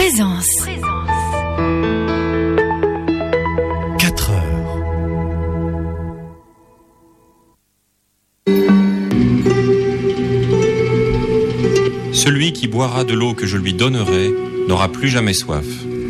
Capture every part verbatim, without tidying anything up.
Présence. quatre heures. Celui qui boira de l'eau que je lui donnerai n'aura plus jamais soif.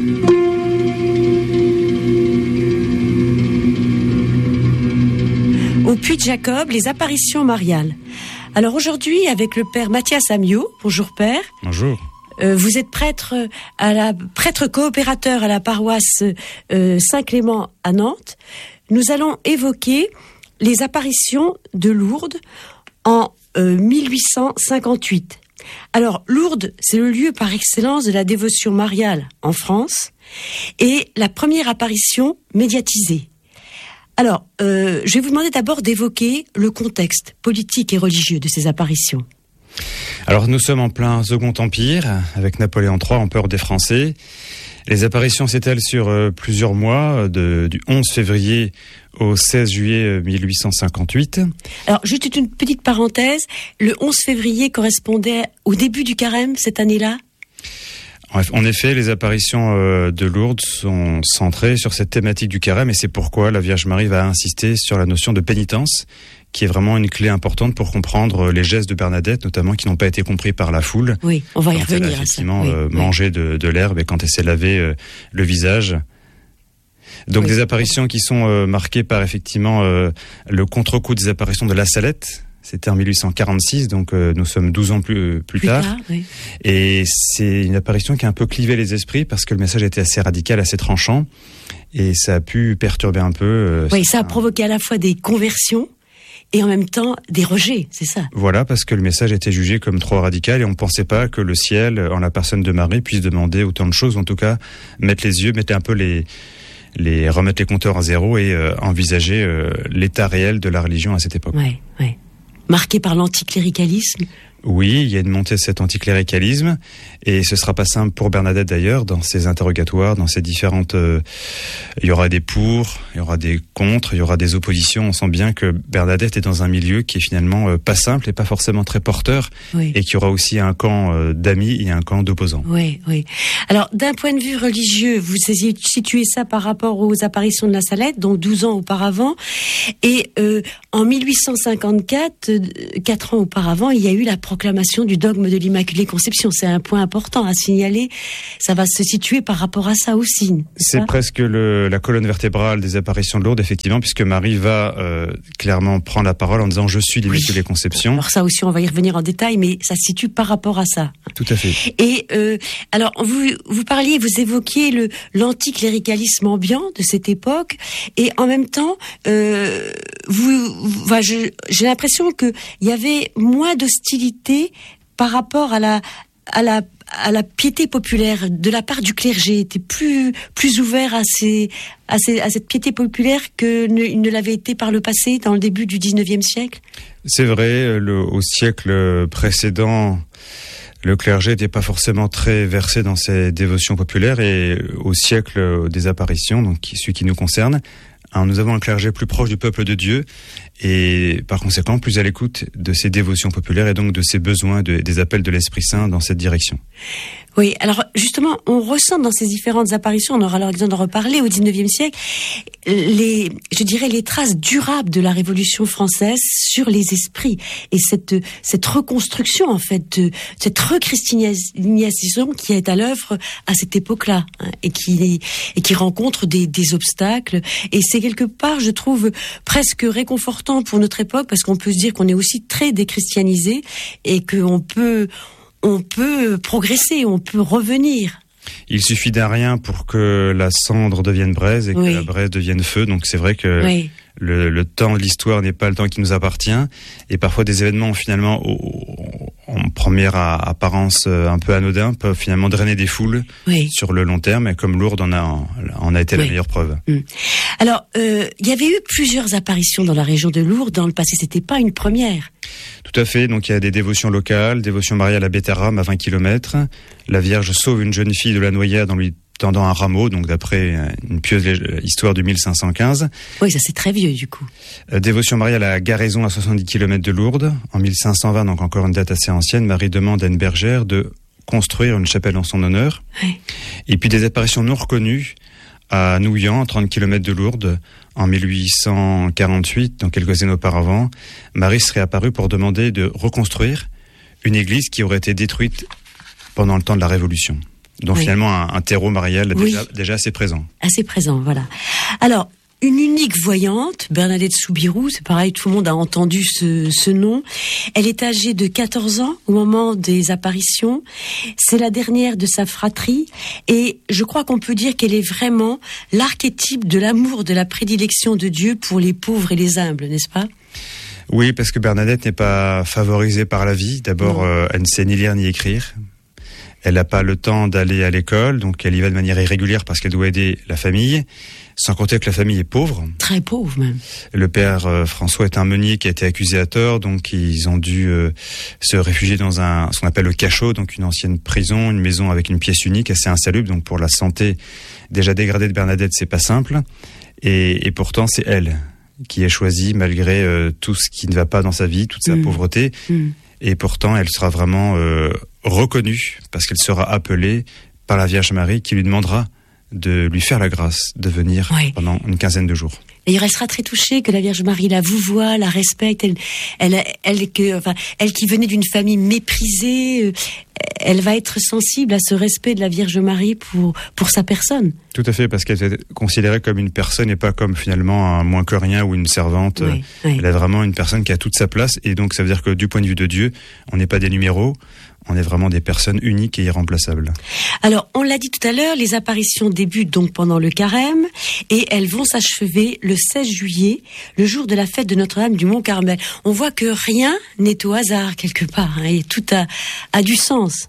Au Puy de Jacob, les apparitions mariales. Alors aujourd'hui, avec le père Mathias Amiot, bonjour père. Bonjour. Euh, vous êtes prêtre à la prêtre coopérateur à la paroisse euh, Saint-Clément à Nantes. Nous allons évoquer les apparitions de Lourdes en euh, mille huit cent cinquante-huit. Alors Lourdes, c'est le lieu par excellence de la dévotion mariale en France et la première apparition médiatisée. Alors, euh, je vais vous demander d'abord d'évoquer le contexte politique et religieux de ces apparitions. Alors, nous sommes en plein Second Empire, avec Napoléon trois, empereur des Français. Les apparitions s'étalent sur euh, plusieurs mois, de, du onze février au seize juillet mille huit cent cinquante-huit. Alors, juste une petite parenthèse, le onze février correspondait au début du carême cette année-là ? En effet, les apparitions de Lourdes sont centrées sur cette thématique du carême et c'est pourquoi la Vierge Marie va insister sur la notion de pénitence, qui est vraiment une clé importante pour comprendre les gestes de Bernadette, notamment qui n'ont pas été compris par la foule. Oui, on va y revenir. Quand elle a effectivement oui, euh, oui. mangé de, de l'herbe et quand elle s'est lavé euh, le visage. Donc oui. Des apparitions qui sont euh, marquées par effectivement euh, le contre-coup des apparitions de La Salette. C'était en mille huit cent quarante-six, donc euh, nous sommes douze ans plus, euh, plus, plus tard. tard oui. Et c'est une apparition qui a un peu clivé les esprits parce que le message était assez radical, assez tranchant. Et ça a pu perturber un peu... Euh, oui, ça a provoqué à la fois des conversions et en même temps des rejets, c'est ça. Voilà, parce que le message était jugé comme trop radical et on ne pensait pas que le ciel, en la personne de Marie, puisse demander autant de choses. En tout cas, mettre les yeux, mettre un peu les... les remettre les compteurs à zéro et euh, envisager euh, l'état réel de la religion à cette époque. Oui, oui. Marqué par l'anticléricalisme. Oui, il y a une montée de cet anticléricalisme et ce sera pas simple pour Bernadette d'ailleurs dans ses interrogatoires, dans ses différentes... Euh, il y aura des pour, il y aura des contre, il y aura des oppositions. On sent bien que Bernadette est dans un milieu qui est finalement euh, pas simple et pas forcément très porteur oui. Et qu'il y aura aussi un camp euh, d'amis et un camp d'opposants. Oui, oui. Alors d'un point de vue religieux, vous situez ça par rapport aux apparitions de La Salette, donc douze ans auparavant. Et euh, en mille huit cent cinquante-quatre, quatre ans auparavant, il y a eu la proclamation du dogme de l'Immaculée Conception. C'est un point important à signaler. Ça va se situer par rapport à ça aussi. C'est ça presque le, la colonne vertébrale des apparitions de Lourdes, effectivement, puisque Marie va euh, clairement prendre la parole en disant « Je suis l'Immaculée oui. Conception ». Alors ça aussi, on va y revenir en détail, mais ça se situe par rapport à ça. Tout à fait. Et euh, alors, vous, vous parliez, vous évoquiez le, l'anticléricalisme ambiant de cette époque, et en même temps, euh, vous, vous, enfin, je, j'ai l'impression qu'il y avait moins d'hostilité par rapport à la à la à la piété populaire de la part du clergé, était plus plus ouvert à ces à ces à cette piété populaire que ne, il ne l'avait été par le passé dans le début du dix-neuvième siècle. C'est vrai, le, au siècle précédent, le clergé n'était pas forcément très versé dans ses dévotions populaires et au siècle des apparitions, donc celui qui nous concerne, hein, nous avons un clergé plus proche du peuple de Dieu et par conséquent plus à l'écoute de ses dévotions populaires et donc de ses besoins, de, des appels de l'Esprit Saint dans cette direction. Oui, alors justement, on ressent dans ces différentes apparitions, on aura l'occasion d'en reparler au dix-neuvième siècle, les, je dirais, les traces durables de la Révolution française sur les esprits et cette cette reconstruction en fait, de, cette rechristianisation qui est à l'œuvre à cette époque-là hein, et qui et qui rencontre des, des obstacles. Et c'est quelque part, je trouve, presque réconfortant pour notre époque parce qu'on peut se dire qu'on est aussi très déchristianisé et qu'on peut on peut progresser, on peut revenir. Il suffit d'un rien pour que la cendre devienne braise et que oui. la braise devienne feu. Donc c'est vrai que oui. le, le temps de l'histoire n'est pas le temps qui nous appartient. Et parfois des événements finalement au, en première apparence un peu anodins peuvent finalement drainer des foules oui. sur le long terme. Et comme Lourdes en a, en a été oui. la meilleure preuve. Mmh. Alors, euh, il y avait eu plusieurs apparitions dans la région de Lourdes dans le passé. C'était pas une première. Tout à fait. Donc il y a des dévotions locales, dévotion mariale à Bétharram à vingt kilomètres. La Vierge sauve une jeune fille de la noyade en lui tendant un rameau, donc d'après une pieuse histoire du mille cinq cent quinze. Oui, ça c'est très vieux du coup. Euh, dévotion mariale à Garaison à soixante-dix kilomètres de Lourdes. En mille cinq cent vingt, donc encore une date assez ancienne, Marie demande à une bergère de construire une chapelle en son honneur. Oui. Et puis des apparitions non reconnues à Nouillan, trente kilomètres de Lourdes, en mille huit cent quarante-huit, donc quelques années auparavant. Marie serait apparue pour demander de reconstruire une église qui aurait été détruite pendant le temps de la Révolution. Donc oui. finalement un, un terreau marial oui. déjà, déjà assez présent. Assez présent, voilà. Alors, une unique voyante, Bernadette Soubirous, c'est pareil, tout le monde a entendu ce, ce nom. Elle est âgée de quatorze ans au moment des apparitions. C'est la dernière de sa fratrie et je crois qu'on peut dire qu'elle est vraiment l'archétype de l'amour, de la prédilection de Dieu pour les pauvres et les humbles, n'est-ce pas ? Oui, parce que Bernadette n'est pas favorisée par la vie. D'abord, euh, elle ne sait ni lire ni écrire. Elle n'a pas le temps d'aller à l'école, donc elle y va de manière irrégulière parce qu'elle doit aider la famille. Sans compter que la famille est pauvre. Très pauvre même. Le père euh, François est un meunier qui a été accusé à tort, donc ils ont dû euh, se réfugier dans un ce qu'on appelle le cachot, donc une ancienne prison, une maison avec une pièce unique assez insalubre. Donc pour la santé déjà dégradée de Bernadette, c'est pas simple. Et, et pourtant, c'est elle qui est choisie malgré euh, tout ce qui ne va pas dans sa vie, toute sa mmh. pauvreté. Mmh. Et pourtant, elle sera vraiment euh, reconnue parce qu'elle sera appelée par la Vierge Marie qui lui demandera de lui faire la grâce de venir oui. pendant une quinzaine de jours. Et il restera très touché que la Vierge Marie la vouvoie, la respecte. Elle, elle, elle, que, enfin, elle qui venait d'une famille méprisée, elle va être sensible à ce respect de la Vierge Marie pour, pour sa personne. Tout à fait, parce qu'elle est considérée comme une personne et pas comme finalement un moins que rien ou une servante. Oui, oui. Elle est vraiment une personne qui a toute sa place et donc ça veut dire que du point de vue de Dieu, on n'est pas des numéros. On est vraiment des personnes uniques et irremplaçables. Alors, on l'a dit tout à l'heure, les apparitions débutent donc pendant le carême et elles vont s'achever le seize juillet, le jour de la fête de Notre-Dame du Mont-Carmel. On voit que rien n'est au hasard quelque part, hein, et tout a, a du sens.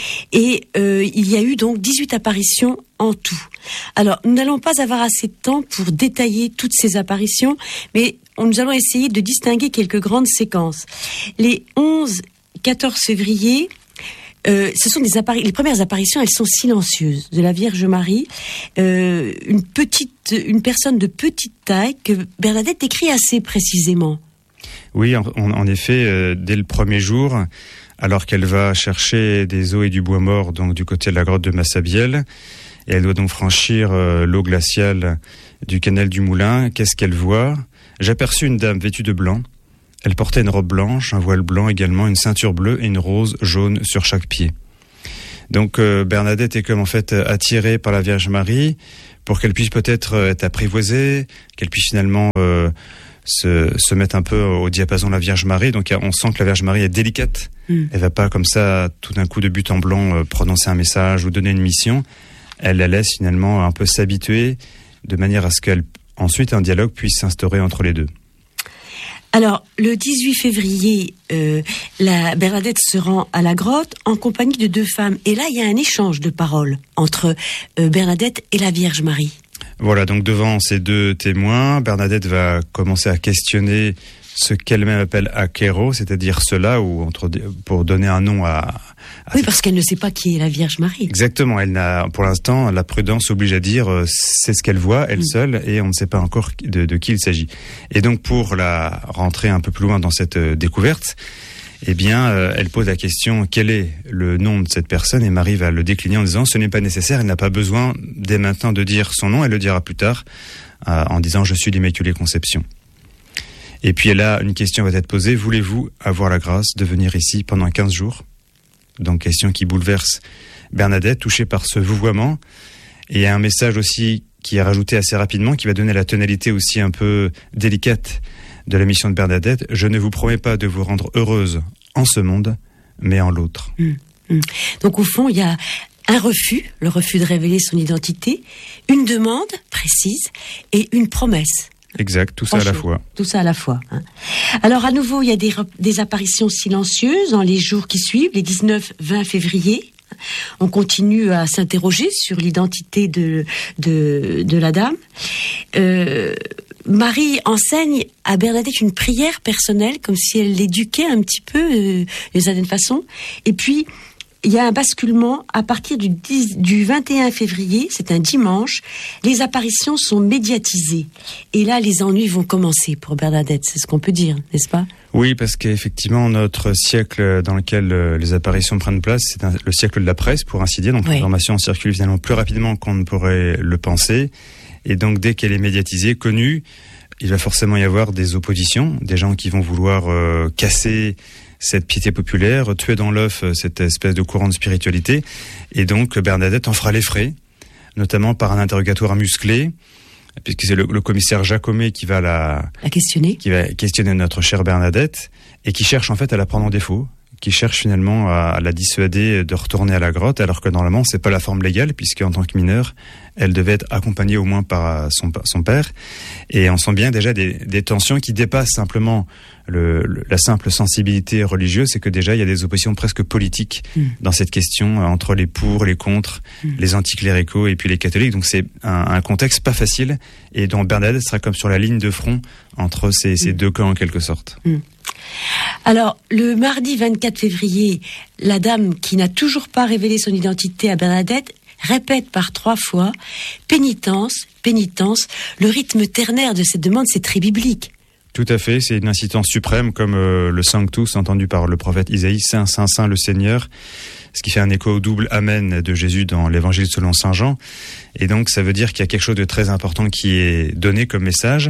Et euh, il y a eu donc dix-huit apparitions en tout. Alors, nous n'allons pas avoir assez de temps pour détailler toutes ces apparitions, mais nous allons essayer de distinguer quelques grandes séquences. Les onze quatorze février, euh, ce sont des appari- les premières apparitions, elles sont silencieuses de la Vierge Marie, euh, une petite, une personne de petite taille que Bernadette décrit assez précisément. Oui, en, en effet, euh, dès le premier jour, alors qu'elle va chercher des os et du bois mort, donc du côté de la grotte de Massabielle, et elle doit donc franchir euh, l'eau glaciale du canal du Moulin. Qu'est-ce qu'elle voit ? J'aperçus une dame vêtue de blanc. Elle portait une robe blanche, un voile blanc également, une ceinture bleue et une rose jaune sur chaque pied. Donc euh, Bernadette est comme en fait attirée par la Vierge Marie pour qu'elle puisse peut-être être apprivoisée, qu'elle puisse finalement euh, se, se mettre un peu au diapason de la Vierge Marie. Donc on sent que la Vierge Marie est délicate. Mm. Elle va pas comme ça tout d'un coup de but en blanc euh, prononcer un message ou donner une mission. Elle la laisse finalement un peu s'habituer de manière à ce qu'elle ensuite un dialogue puisse s'instaurer entre les deux. Alors, le dix-huit février, euh, la Bernadette se rend à la grotte en compagnie de deux femmes. Et là, il y a un échange de paroles entre euh, Bernadette et la Vierge Marie. Voilà, donc devant ces deux témoins, Bernadette va commencer à questionner ce qu'elle-même appelle akero, c'est-à-dire cela, ou entre, pour donner un nom à... à oui, parce qu'elle ne sait pas qui est la Vierge Marie. Exactement, elle n'a, pour l'instant, la prudence oblige à dire euh, c'est ce qu'elle voit, elle mmh. seule, et on ne sait pas encore de, de qui il s'agit. Et donc, pour la rentrer un peu plus loin dans cette euh, découverte, eh bien, euh, elle pose la question, quel est le nom de cette personne ? Et Marie va le décliner en disant, ce n'est pas nécessaire, elle n'a pas besoin dès maintenant de dire son nom, elle le dira plus tard, euh, en disant, je suis l'Immaculée Conception. Et puis là, une question va être posée, voulez-vous avoir la grâce de venir ici pendant quinze jours ? Donc question qui bouleverse Bernadette, touchée par ce vouvoiement. Et il y a un message aussi qui est rajouté assez rapidement, qui va donner la tonalité aussi un peu délicate de la mission de Bernadette. Je ne vous promets pas de vous rendre heureuse en ce monde, mais en l'autre. Mmh, mmh. Donc au fond, il y a un refus, le refus de révéler son identité, une demande précise et une promesse. Exact, tout ça à la fois. Tout ça à la fois. Hein. Alors à nouveau, il y a des, des apparitions silencieuses dans les jours qui suivent, les dix-neuf vingt février. On continue à s'interroger sur l'identité de, de, de la dame. Euh, Marie enseigne à Bernadette une prière personnelle, comme si elle l'éduquait un petit peu, euh, d'une certaine façon. Et puis, il y a un basculement à partir du, dix, du vingt et un février, c'est un dimanche, les apparitions sont médiatisées. Et là, les ennuis vont commencer pour Bernadette, c'est ce qu'on peut dire, n'est-ce pas ? Oui, parce qu'effectivement, notre siècle dans lequel les apparitions prennent place, c'est un, le siècle de la presse, pour ainsi dire. Donc oui. L'information circule finalement plus rapidement qu'on ne pourrait le penser. Et donc, dès qu'elle est médiatisée, connue, il va forcément y avoir des oppositions, des gens qui vont vouloir euh, casser cette piété populaire, tuer dans l'œuf cette espèce de courant de spiritualité. Et donc, Bernadette en fera les frais, notamment par un interrogatoire musclé, puisque c'est le, le commissaire Jacomet qui va la, la questionner, qui va questionner notre chère Bernadette, et qui cherche en fait à la prendre en défaut, qui cherche finalement à, à la dissuader de retourner à la grotte, alors que normalement c'est pas la forme légale, puisque en tant que mineure, elle devait être accompagnée au moins par son, son père. Et on sent bien déjà des, des tensions qui dépassent simplement le, le, la simple sensibilité religieuse, c'est que déjà il y a des oppositions presque politiques mmh. dans cette question, entre les pour, les contre, mmh. les anticléricaux et puis les catholiques. Donc c'est un, un contexte pas facile, et dont Bernadette sera comme sur la ligne de front entre ces, mmh. ces deux camps en quelque sorte. Mmh. Alors, le mardi vingt-quatre février, la dame qui n'a toujours pas révélé son identité à Bernadette répète par trois fois « pénitence, pénitence ». Le rythme ternaire de cette demande, c'est très biblique. Tout à fait, c'est une insistance suprême, comme euh, le Sanctus entendu par le prophète Isaïe, « Saint, Saint, Saint, le Seigneur », ce qui fait un écho au double « Amen » de Jésus dans l'Évangile selon saint Jean. Et donc, ça veut dire qu'il y a quelque chose de très important qui est donné comme message.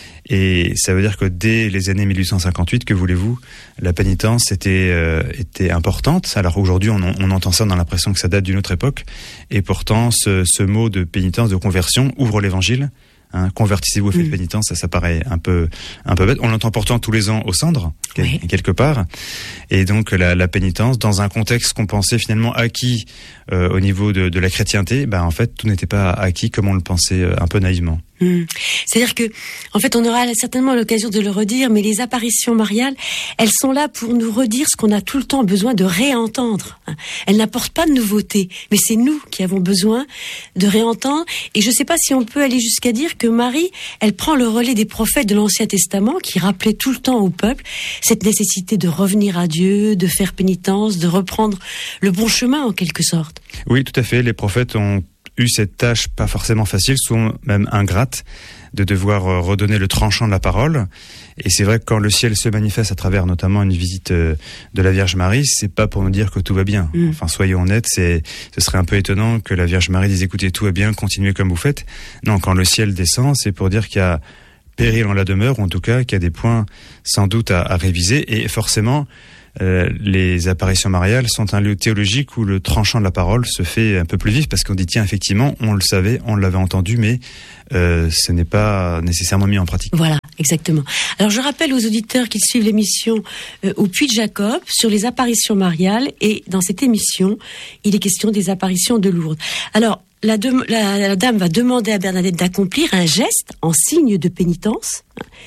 Et ça veut dire que dès les années mille huit cent cinquante-huit, que voulez-vous, la pénitence était euh, était importante. Alors aujourd'hui, on, on entend ça, on a l'impression que ça date d'une autre époque. Et pourtant, ce, ce mot de pénitence, de conversion, ouvre l'Évangile. Hein, convertissez-vous au fait de pénitence, ça, ça paraît un peu un peu bête. On l'entend pourtant tous les ans aux cendres, oui. quelque part. Et donc la, la pénitence, dans un contexte qu'on pensait finalement acquis euh, au niveau de, de la chrétienté, ben en fait tout n'était pas acquis comme on le pensait euh, un peu naïvement. Mmh. C'est-à-dire que, en fait, on aura certainement l'occasion de le redire, mais les apparitions mariales, elles sont là pour nous redire ce qu'on a tout le temps besoin de réentendre. Elles n'apportent pas de nouveauté, mais c'est nous qui avons besoin de réentendre. Et je ne sais pas si on peut aller jusqu'à dire que Marie, elle prend le relais des prophètes de l'Ancien Testament qui rappelaient tout le temps au peuple cette nécessité de revenir à Dieu, de faire pénitence, de reprendre le bon chemin en quelque sorte. Oui, tout à fait. Les prophètes ont eu cette tâche pas forcément facile, souvent même ingrate, de devoir redonner le tranchant de la parole. Et c'est vrai que quand le ciel se manifeste à travers notamment une visite de la Vierge Marie, c'est pas pour nous dire que tout va bien. Mmh. Enfin, soyons honnêtes, c'est, ce serait un peu étonnant que la Vierge Marie dise écoutez, tout va bien, continuez comme vous faites. Non, quand le ciel descend, c'est pour dire qu'il y a péril en la demeure, ou en tout cas qu'il y a des points sans doute à, à réviser. Et forcément, Euh, les apparitions mariales sont un lieu théologique où le tranchant de la parole se fait un peu plus vif, parce qu'on dit tiens, effectivement, on le savait, on l'avait entendu, mais euh, ce n'est pas nécessairement mis en pratique. Voilà, exactement. Alors je rappelle aux auditeurs qui suivent l'émission euh, au Puy de Jacob sur les apparitions mariales, et dans cette émission, il est question des apparitions de Lourdes. Alors, la, de, la, la dame va demander à Bernadette d'accomplir un geste en signe de pénitence,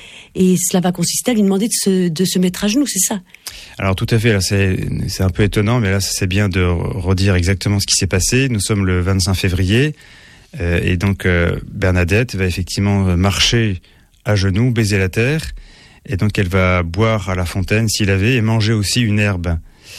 et cela va consister à lui demander de se, de se mettre à genoux, c'est ça ? Alors tout à fait, là c'est, c'est un peu étonnant, mais là c'est bien de redire exactement ce qui s'est passé. Nous sommes le vingt-cinq février, euh, et donc euh, Bernadette va effectivement marcher à genoux, baiser la terre, et donc elle va boire à la fontaine s'il avait, et manger aussi une herbe.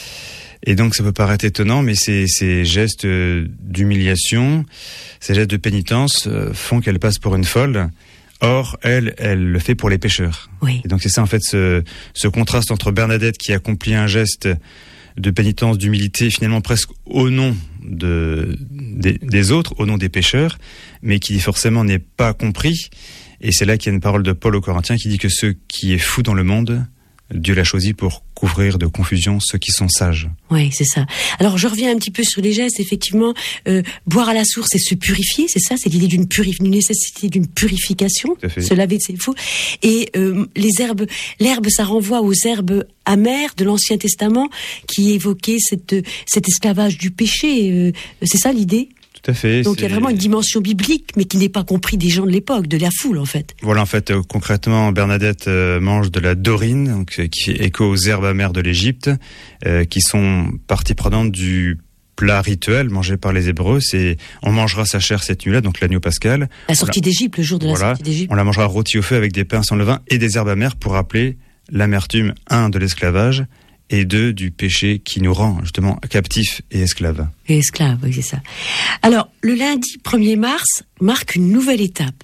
Et donc ça peut paraître étonnant, mais ces, ces gestes d'humiliation, ces gestes de pénitence euh, font qu'elle passe pour une folle. Or, elle, elle le fait pour les pécheurs. Oui. Et donc c'est ça en fait ce, ce contraste entre Bernadette qui accomplit un geste de pénitence, d'humilité, finalement presque au nom de, des, des autres, au nom des pécheurs, mais qui forcément n'est pas compris. Et c'est là qu'il y a une parole de Paul aux Corinthiens qui dit que ce qui est fou dans le monde, Dieu l'a choisi pour couvrir de confusion ceux qui sont sages. Oui, c'est ça. Alors, je reviens un petit peu sur les gestes. Effectivement, euh, boire à la source, c'est se purifier, c'est ça, c'est l'idée d'une purif- d'une nécessité d'une purification, se laver de ses faux. Et euh, les herbes, l'herbe, ça renvoie aux herbes amères de l'Ancien Testament qui évoquaient cette, cet esclavage du péché. Euh, c'est ça l'idée ? Tout à fait. Donc il y a vraiment une dimension biblique, mais qui n'est pas compris des gens de l'époque, de la foule en fait. Voilà, en fait, euh, concrètement, Bernadette euh, mange de la dorine, donc, euh, qui fait écho aux herbes amères de l'Égypte, euh, qui sont partie prenante du plat rituel mangé par les Hébreux. C'est, on mangera sa chair cette nuit-là, donc l'agneau pascal. La sortie la, d'Égypte, le jour de la voilà, sortie d'Égypte. On la mangera rôtie au feu avec des pains sans levain et des herbes amères pour rappeler l'amertume, un, de l'esclavage, et deux, du péché qui nous rend justement captifs et esclaves. Et esclaves, oui, c'est ça. Alors, le lundi premier mars marque une nouvelle étape.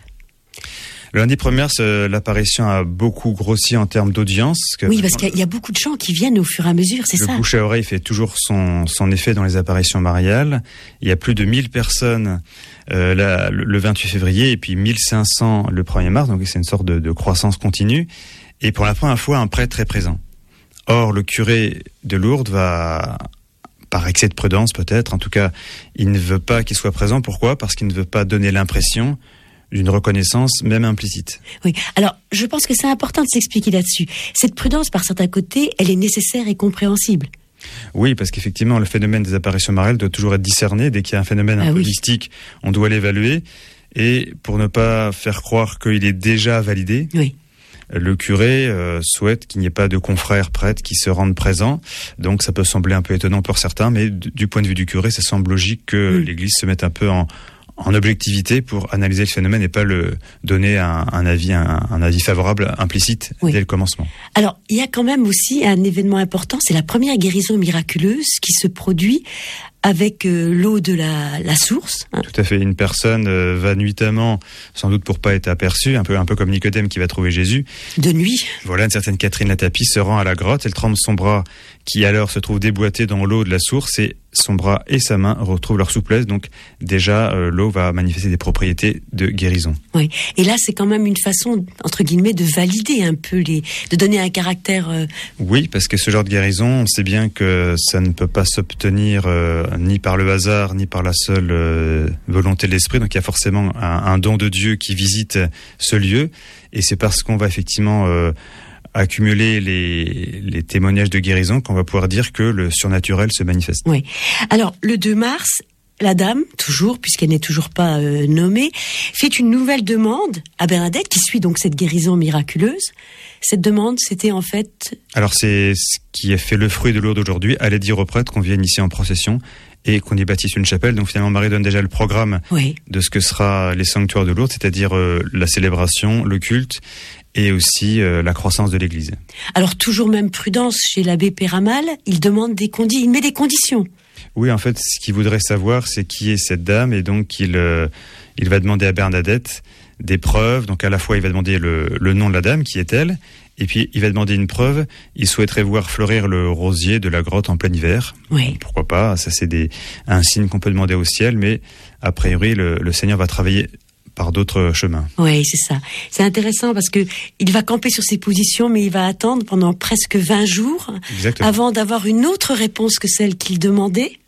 Le lundi premier mars, euh, l'apparition a beaucoup grossi en termes d'audience. Que oui, parce qu'il y a, il y a beaucoup de gens qui viennent au fur et à mesure, c'est le ça. Le bouche à oreille fait toujours son, son effet dans les apparitions mariales. Il y a plus de mille personnes euh, là, le vingt-huit février et puis mille cinq cents le premier mars, donc c'est une sorte de, de croissance continue. Et pour la première fois, un prêtre est présent. Or, le curé de Lourdes va, par excès de prudence peut-être, en tout cas, il ne veut pas qu'il soit présent. Pourquoi ? Parce qu'il ne veut pas donner l'impression d'une reconnaissance, même implicite. Oui, alors je pense que c'est important de s'expliquer là-dessus. Cette prudence, par certains côtés, elle est nécessaire et compréhensible. Oui, parce qu'effectivement, le phénomène des apparitions mariales doit toujours être discerné. Dès qu'il y a un phénomène un ah peu oui. mystique, on doit l'évaluer. Et pour ne pas faire croire qu'il est déjà validé, oui. le curé euh, souhaite qu'il n'y ait pas de confrères prêtres qui se rendent présents. Donc ça peut sembler un peu étonnant pour certains, mais du point de vue du curé, ça semble logique que mmh. l'Église se mette un peu en... en objectivité pour analyser le phénomène et pas le donner un, un avis un, un avis favorable implicite oui. dès le commencement. Alors, il y a quand même aussi un événement important, c'est la première guérison miraculeuse qui se produit avec euh, l'eau de la, la source. Hein. Tout à fait. Une personne euh, va nuitamment, sans doute pour pas être aperçue, un peu un peu comme Nicodème qui va trouver Jésus. De nuit. Voilà, une certaine Catherine Latapie se rend à la grotte, elle trempe son bras qui alors se trouve déboîté dans l'eau de la source et son bras et sa main retrouvent leur souplesse. Donc déjà, euh, l'eau va manifester des propriétés de guérison. Oui. Et là, c'est quand même une façon, entre guillemets, de valider un peu les, de donner un caractère. Euh... Oui, parce que ce genre de guérison, on sait bien que ça ne peut pas s'obtenir euh, ni par le hasard, ni par la seule euh, volonté de l'esprit. Donc il y a forcément un, un don de Dieu qui visite ce lieu. Et c'est parce qu'on va effectivement euh, accumuler les, les témoignages de guérison qu'on va pouvoir dire que le surnaturel se manifeste. Oui. Alors, le deux mars, la dame, toujours, puisqu'elle n'est toujours pas euh, nommée, fait une nouvelle demande à Bernadette, qui suit donc cette guérison miraculeuse. Cette demande, c'était en fait... Alors, c'est ce qui a fait le fruit de Lourdes aujourd'hui. Allez dire aux prêtres qu'on vienne ici en procession et qu'on y bâtisse une chapelle. Donc finalement, Marie donne déjà le programme oui. de ce que sera les sanctuaires de Lourdes, c'est-à-dire euh, la célébration, le culte, et aussi euh, la croissance de l'Église. Alors toujours même prudence chez l'abbé Péramal, il demande des condi- il met des conditions. Oui, en fait, ce qu'il voudrait savoir, c'est qui est cette dame, et donc il euh, il va demander à Bernadette des preuves. Donc à la fois, il va demander le, le nom de la dame, qui est-elle, et puis il va demander une preuve. Il souhaiterait voir fleurir le rosier de la grotte en plein hiver. Oui. Pourquoi pas ? Ça, c'est des un signe qu'on peut demander au ciel, mais a priori, le, le Seigneur va travailler par d'autres chemins. Oui, c'est ça. C'est intéressant parce que il va camper sur ses positions, mais il va attendre pendant presque vingt jours Exactement. Avant d'avoir une autre réponse que celle qu'il demandait.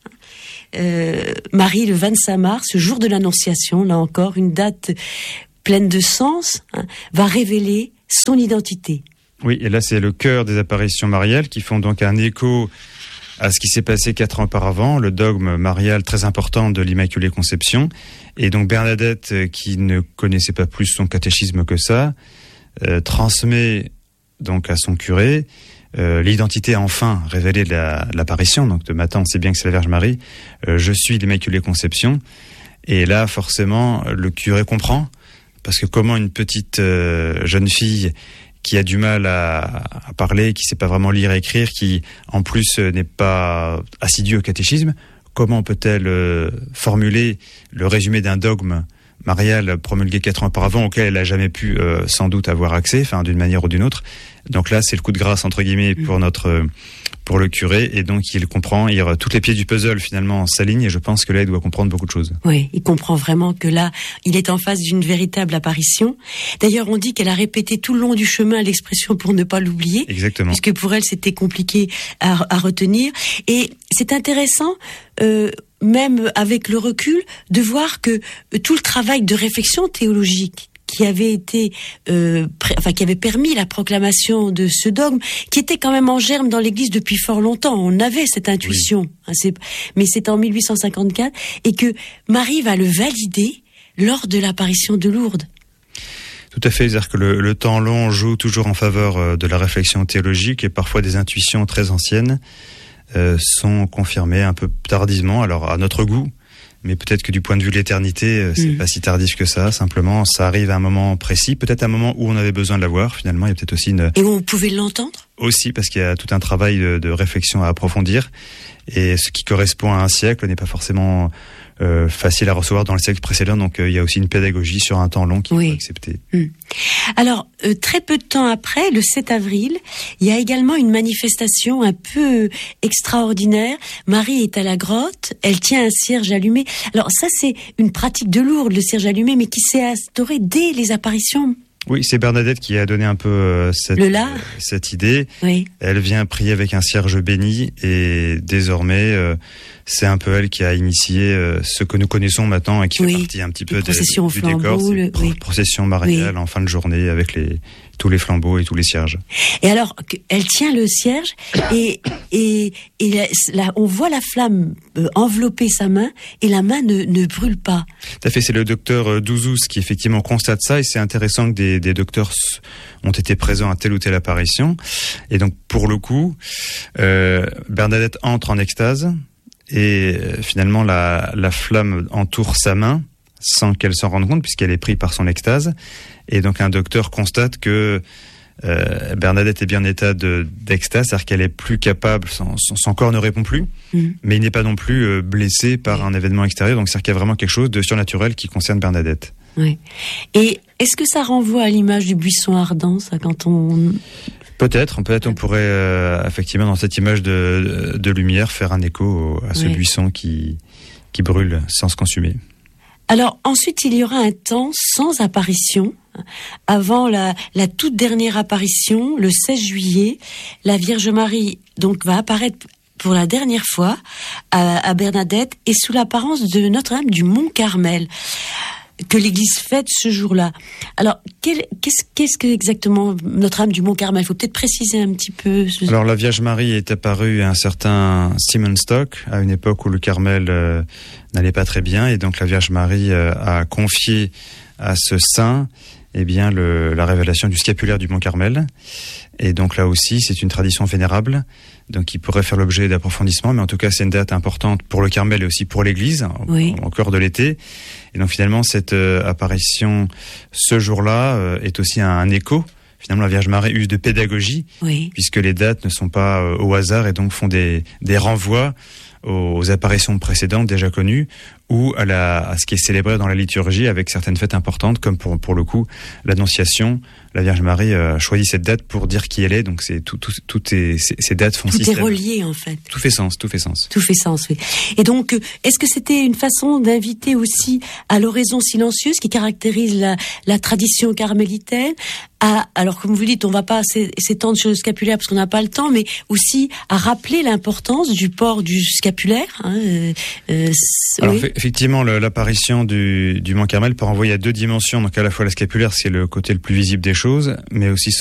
Euh, Marie, le vingt-cinq mars, jour de l'Annonciation, là encore, une date pleine de sens, hein, va révéler son identité. Oui, et là, c'est le cœur des apparitions mariales qui font donc un écho à ce qui s'est passé quatre ans auparavant, le dogme marial très important de l'Immaculée Conception. Et donc Bernadette, qui ne connaissait pas plus son catéchisme que ça, euh, transmet donc à son curé euh, l'identité enfin révélée de, la, de l'apparition. Donc de matin, on sait bien que c'est la Vierge Marie. Euh, je suis l'Immaculée Conception. Et là, forcément, le curé comprend, parce que comment une petite euh, jeune fille qui a du mal à, à parler, qui sait pas vraiment lire et écrire, qui en plus n'est pas assidue au catéchisme, comment peut-elle euh, formuler le résumé d'un dogme marial promulgué quatre ans auparavant auquel elle a jamais pu euh, sans doute avoir accès, enfin d'une manière ou d'une autre. Donc là, c'est le coup de grâce entre guillemets pour notre pour le curé, et donc il comprend, il, toutes les pièces du puzzle finalement s'alignent, et je pense que là il doit comprendre beaucoup de choses. Oui, il comprend vraiment que là, il est en face d'une véritable apparition. D'ailleurs, on dit qu'elle a répété tout le long du chemin l'expression pour ne pas l'oublier. Exactement. Puisque pour elle, c'était compliqué à, à retenir. Et c'est intéressant, euh, même avec le recul, de voir que tout le travail de réflexion théologique qui avait été, euh, pré- enfin qui avait permis la proclamation de ce dogme, qui était quand même en germe dans l'Église depuis fort longtemps. On avait cette intuition, oui. hein, c'est, mais c'est en mille huit cent cinquante-quatre, et que Marie va le valider lors de l'apparition de Lourdes. Tout à fait, c'est-à-dire que le, le temps long joue toujours en faveur de la réflexion théologique, et parfois des intuitions très anciennes euh, sont confirmées un peu tardivement, alors à notre goût. Mais peut-être que du point de vue de l'éternité, c'est mmh. pas si tardif que ça. Simplement, ça arrive à un moment précis, peut-être à un moment où on avait besoin de la voir. Finalement, il y a peut-être aussi une... Et où on pouvait l'entendre ? aussi parce qu'il y a tout un travail de, de réflexion à approfondir. Et ce qui correspond à un siècle n'est pas forcément euh, facile à recevoir dans le siècle précédent. Donc euh, il y a aussi une pédagogie sur un temps long qu'il oui. faut accepter. Mmh. Alors, euh, très peu de temps après, le sept avril, il y a également une manifestation un peu extraordinaire. Marie est à la grotte, elle tient un cierge allumé. Alors ça, c'est une pratique de Lourdes, le cierge allumé, mais qui s'est instaurée dès les apparitions. Oui, c'est Bernadette qui a donné un peu euh, cette, Le là. euh, cette idée. Oui. Elle vient prier avec un cierge béni et désormais, euh, c'est un peu elle qui a initié euh, ce que nous connaissons maintenant et qui oui. fait partie un petit peu Les des, processions du au flambeau, décor. C'est le- pro- oui. procession mariale Oui. en fin de journée avec les, tous les flambeaux et tous les cierges. Et alors, que- elle tient le cierge et et et là, là, on voit la flamme euh, envelopper sa main et la main ne ne brûle pas. Tout à fait, c'est le docteur euh, Douzous qui effectivement constate ça et c'est intéressant que des, des docteurs s- ont été présents à telle ou telle apparition. Et donc, pour le coup, euh, Bernadette entre en extase et euh, finalement la, la flamme entoure sa main sans qu'elle s'en rende compte puisqu'elle est prise par son extase. Et donc, un docteur constate que euh, Bernadette est bien en état de, d'extase, c'est-à-dire qu'elle est plus capable, son, son, son corps ne répond plus, Mmh. mais il n'est pas non plus euh, blessé par un événement extérieur. Donc, c'est-à-dire qu'il y a vraiment quelque chose de surnaturel qui concerne Bernadette. Oui. Et est-ce que ça renvoie à l'image du buisson ardent, ça, quand on... Peut-être, peut-être on pourrait euh, effectivement dans cette image de, de, de lumière faire un écho au- à ce Oui. buisson qui, qui brûle sans se consumer. Alors, ensuite, il y aura un temps sans apparition. Avant la, la toute dernière apparition, le seize juillet, la Vierge Marie donc va apparaître pour la dernière fois à, à Bernadette et sous l'apparence de Notre-Dame du Mont Carmel que l'Église fête ce jour-là. Alors, quel, qu'est-ce, qu'est-ce que exactement Notre-Dame du Mont Carmel? Il faut peut-être préciser un petit peu. Ce... Alors la Vierge Marie est apparue à un certain Simon Stock, à une époque où le Carmel euh, n'allait pas très bien, et donc la Vierge Marie euh, a confié à ce saint eh bien, le, la révélation du scapulaire du Mont Carmel. Et donc là aussi, c'est une tradition vénérable, donc qui pourrait faire l'objet d'approfondissement, mais en tout cas, c'est une date importante pour le Carmel et aussi pour l'Église, Oui. au, au cœur de l'été. Et donc finalement, cette euh, apparition ce jour-là euh, est aussi un, un écho. Finalement, la Vierge Marie use de pédagogie, Oui. puisque les dates ne sont pas euh, au hasard et donc font des, des renvois aux, aux apparitions précédentes déjà connues ou à, la, à ce qui est célébré dans la liturgie avec certaines fêtes importantes, comme pour, pour le coup l'Annonciation. La Vierge Marie a choisi cette date pour dire qui elle est, donc c'est tout, tout, tout est, ces, ces dates font Tout est système. relié, en fait. Tout fait sens, tout fait sens. Tout fait sens, oui. Et donc, euh, est-ce que c'était une façon d'inviter aussi à l'oraison silencieuse qui caractérise la, la tradition carmélitaine à, alors comme vous dites, on va pas s'é- s'étendre sur le scapulaire parce qu'on n'a pas le temps, mais aussi à rappeler l'importance du port du scapulaire. Hein, euh, euh, Alors oui. fait- effectivement, le- l'apparition du, du Mont Carmel peut renvoyer à deux dimensions, donc à la fois la scapulaire, c'est le côté le plus visible des choses, mais aussi